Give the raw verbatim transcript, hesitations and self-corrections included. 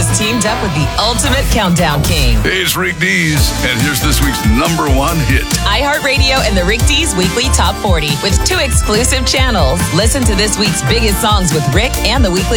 teamed up with the ultimate countdown king. Hey, it's Rick Dees, and here's this week's number one hit. iHeartRadio and the Rick Dees Weekly Top forty with two exclusive channels. Listen to this week's biggest songs with Rick and the Weekly